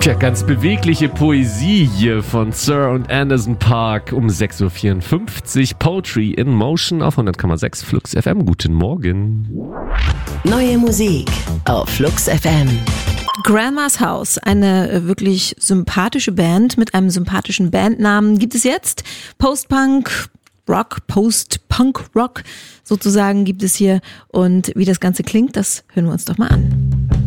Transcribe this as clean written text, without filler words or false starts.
Tja, ganz bewegliche Poesie hier von Sir und Anderson .Paak um 6.54 Uhr. Poetry in Motion auf 100,6 Flux FM. Guten Morgen. Neue Musik auf Flux FM. Grandma's House, eine wirklich sympathische Band mit einem sympathischen Bandnamen, gibt es jetzt. Post-Punk Rock, Post-Punk Rock sozusagen gibt es hier. Und wie das Ganze klingt, das hören wir uns doch mal an.